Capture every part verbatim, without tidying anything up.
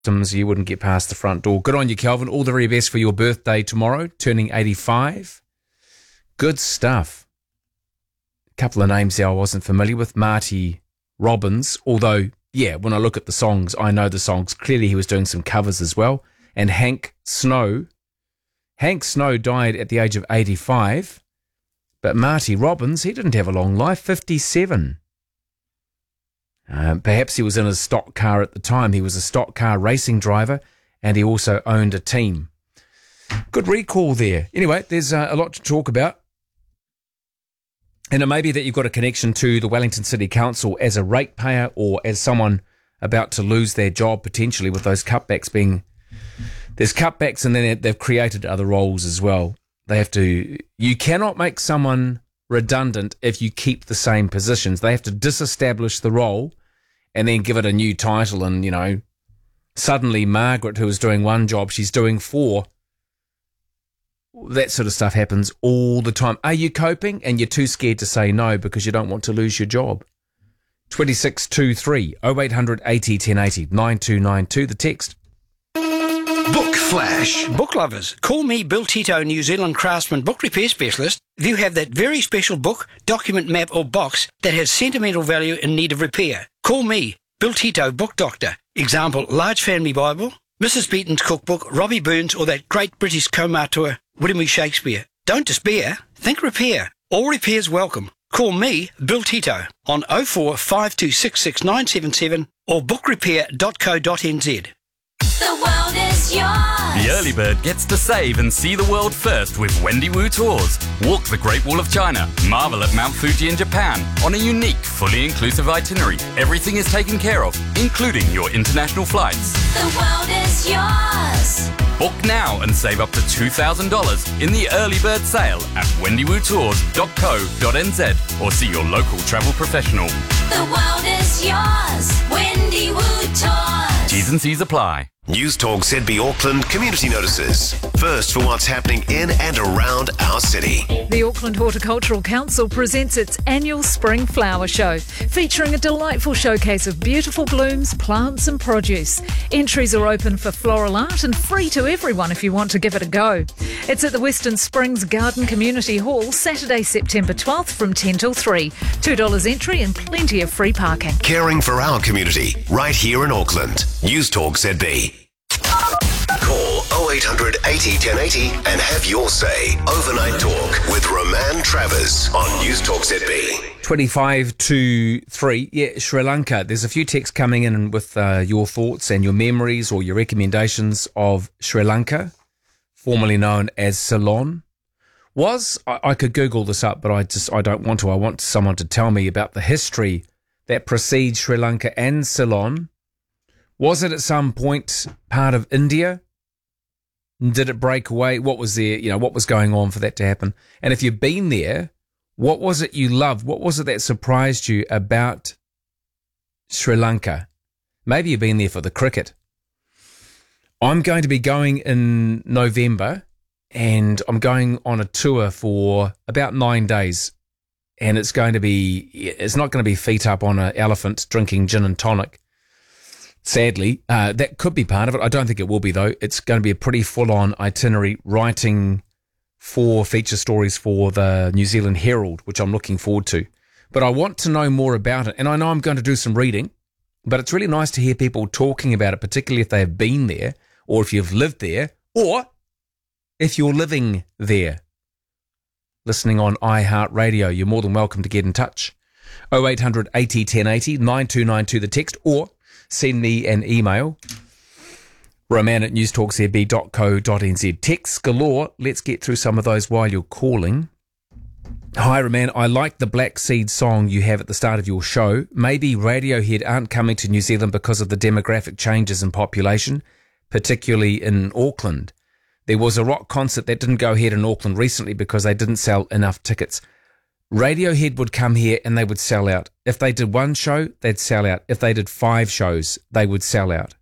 you wouldn't get past the front door. Good on you, Kelvin. All the very best for your birthday tomorrow, turning eighty-five. Good stuff. A couple of names there I wasn't familiar with. Marty Robbins, although, yeah, when I look at the songs, I know the songs. Clearly he was doing some covers as well. And Hank Snow. Hank Snow died at the age of eighty-five, but Marty Robbins, he didn't have a long life, fifty-seven. Uh, perhaps he was in a stock car at the time. He was a stock car racing driver, and he also owned a team. Good recall there. Anyway, there's uh, a lot to talk about. And it may be that you've got a connection to the Wellington City Council as a ratepayer or as someone about to lose their job, potentially, with those cutbacks being... There's cutbacks, and then they've created other roles as well. They have to... You cannot make someone redundant if you keep the same positions. They have to disestablish the role and then give it a new title. And, you know, suddenly Margaret, who was doing one job, she's doing four. That sort of stuff happens all the time. Are you coping? And you're too scared to say no because you don't want to lose your job. twenty-six two three oh eight hundred eighty ten eighty nine two nine two, the text. Book Flash. Book lovers, call me Bill Tito, New Zealand craftsman book repair specialist. If you have that very special book, document, map or box that has sentimental value in need of repair, call me Bill Tito, book doctor. Example, Large Family Bible, Missus Beaton's cookbook, Robbie Burns or that great British co-auteur, William Shakespeare. Don't despair, think repair. All repairs welcome. Call me, Bill Tito, on oh four five two six six nine seven seven or book repair dot co dot n z. The world is yours. The early bird gets to save and see the world first with Wendy Wu Tours. Walk the Great Wall of China, marvel at Mount Fuji in Japan on a unique, fully inclusive itinerary. Everything is taken care of, including your international flights. The world is yours. Book now and save up to two thousand dollars in the early bird sale at wendy wu tours dot co dot n z or see your local travel professional. The world is yours. Wendy Wu Tours. T's and C's apply. News Talk Z B Auckland community notices. First for what's happening in and around our city. The Auckland Horticultural Council presents its annual Spring Flower Show, featuring a delightful showcase of beautiful blooms, plants and produce. Entries are open for floral art and free to everyone if you want to give it a go. It's at the Western Springs Garden Community Hall, Saturday, September twelfth from ten till three. two dollars entry and plenty of free parking. Caring for our community, right here in Auckland. News Talk Z B. Call oh eight hundred eighty ten eighty and have your say. Overnight Talk with Roman Travers on News Talk Z B. twenty-five to three. Yeah, Sri Lanka. There's a few texts coming in with uh, your thoughts and your memories or your recommendations of Sri Lanka, formerly known as Ceylon. Was, I, I could Google this up, but I just, I don't want to. I want someone to tell me about the history that precedes Sri Lanka and Ceylon. Was it at some point part of India? Did it break away? What was there, you know, what was going on for that to happen? And if you've been there, what was it you loved? What was it that surprised you about Sri Lanka? Maybe you've been there for the cricket. I'm going to be going in November, and I'm going on a tour for about nine days. And it's going to be, it's not going to be feet up on an elephant drinking gin and tonic. Sadly, uh, that could be part of it. I don't think it will be, though. It's going to be a pretty full-on itinerary, writing four feature stories for the New Zealand Herald, which I'm looking forward to. But I want to know more about it, and I know I'm going to do some reading, but it's really nice to hear people talking about it, particularly if they have been there, or if you've lived there, or if you're living there. Listening on iHeartRadio, you're more than welcome to get in touch. oh eight hundred eighty ten eighty, nine two nine two the text, or send me an email, roman at news talk z b dot co dot n z. Texts galore. Let's get through some of those while you're calling. Hi, Roman. I like the Black Seed song you have at the start of your show. Maybe Radiohead aren't coming to New Zealand because of the demographic changes in population, particularly in Auckland. There was a rock concert that didn't go ahead in Auckland recently because they didn't sell enough tickets. Radiohead would come here and they would sell out. If they did one show, they'd sell out. If they did five shows, they would sell out.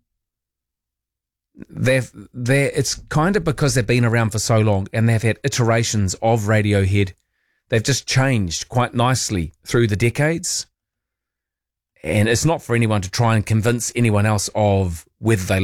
They've, they're, it's kind of because they've been around for so long and they've had iterations of Radiohead. They've just changed quite nicely through the decades. And it's not for anyone to try and convince anyone else of whether they